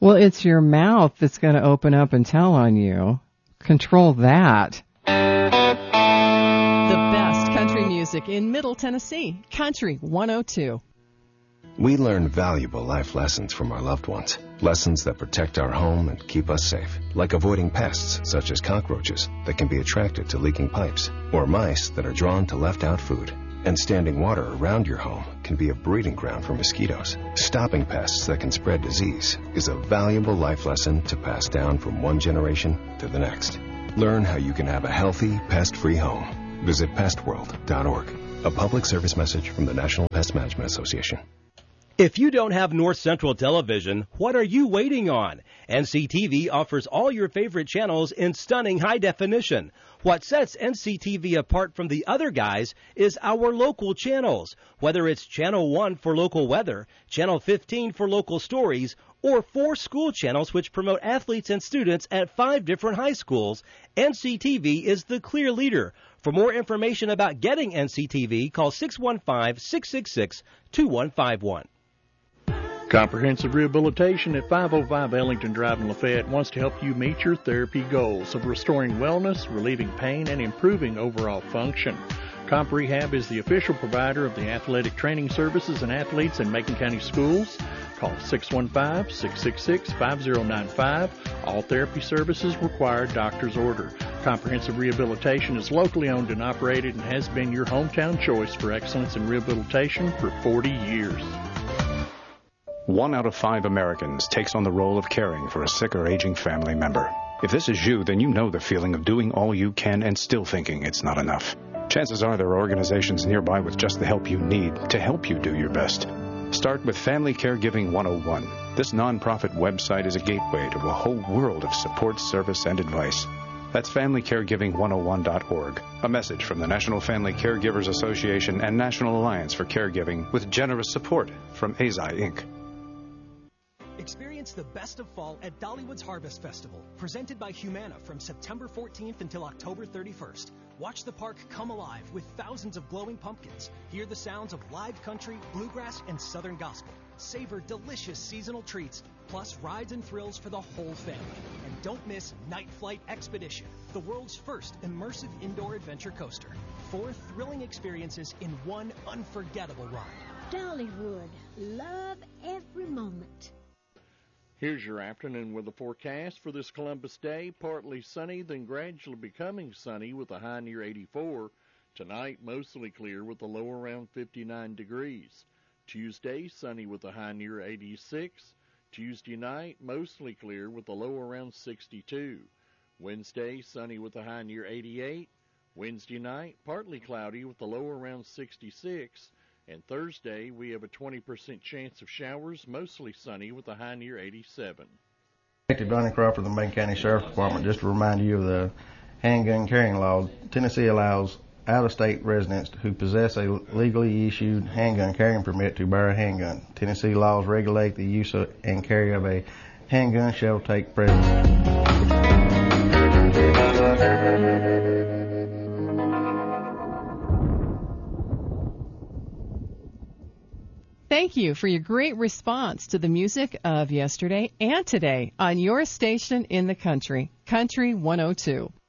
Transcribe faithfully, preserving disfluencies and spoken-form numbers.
Well, it's your mouth that's going to open up and tell on you. Control that. The best country music in Middle Tennessee. Country one oh two. We learn valuable life lessons from our loved ones. Lessons that protect our home and keep us safe. Like avoiding pests such as cockroaches that can be attracted to leaking pipes, or mice that are drawn to left-out food. And standing water around your home can be a breeding ground for mosquitoes. Stopping pests that can spread disease is a valuable life lesson to pass down from one generation to the next. Learn how you can have a healthy, pest-free home. Visit pest world dot org. A public service message from the National Pest Management Association. If you don't have North Central Television, what are you waiting on? N C T V offers all your favorite channels in stunning high definition. What sets N C T V apart from the other guys is our local channels. Whether it's Channel one for local weather, Channel fifteen for local stories, or four school channels which promote athletes and students at five different high schools, N C T V is the clear leader. For more information about getting N C T V, call six one five, six six six, two one five one. Comprehensive Rehabilitation at five oh five Ellington Drive in Lafayette wants to help you meet your therapy goals of restoring wellness, relieving pain, and improving overall function. Comp Rehab is the official provider of the athletic training services and athletes in Macon County schools. Call six one five, six six six, five oh nine five. All therapy services require doctor's order. Comprehensive Rehabilitation is locally owned and operated and has been your hometown choice for excellence in rehabilitation for forty years. One out of five Americans takes on the role of caring for a sick or aging family member. If this is you, then you know the feeling of doing all you can and still thinking it's not enough. Chances are there are organizations nearby with just the help you need to help you do your best. Start with Family Caregiving one oh one. This nonprofit website is a gateway to a whole world of support, service, and advice. That's family caregiving one oh one dot org. A message from the National Family Caregivers Association and National Alliance for Caregiving with generous support from A Z I, Incorporated. Experience the best of fall at Dollywood's Harvest Festival, presented by Humana from September fourteenth until October thirty-first. Watch the park come alive with thousands of glowing pumpkins. Hear the sounds of live country, bluegrass, and southern gospel. Savor delicious seasonal treats, plus rides and thrills for the whole family. And don't miss Night Flight Expedition, the world's first immersive indoor adventure coaster. Four thrilling experiences in one unforgettable ride. Dollywood, love every moment. Here's your afternoon weather forecast for this Columbus Day. Partly sunny, then gradually becoming sunny with a high near eighty-four. Tonight, mostly clear with a low around fifty-nine degrees. Tuesday, sunny with a high near eighty-six. Tuesday night, mostly clear with a low around sixty-two. Wednesday, sunny with a high near eighty-eight. Wednesday night, partly cloudy with a low around sixty-six. And Thursday, we have a twenty percent chance of showers, mostly sunny with a high near eighty-seven. Detective Donnie Crawford of the Macon County Sheriff's Department. Just to remind you of the handgun carrying law. Tennessee allows out-of-state residents who possess a legally issued handgun carrying permit to bear a handgun. Tennessee laws regulate the use of and carry of a handgun shall take precedence. Thank you for your great response to the music of yesterday and today on your station in the country, Country one oh two.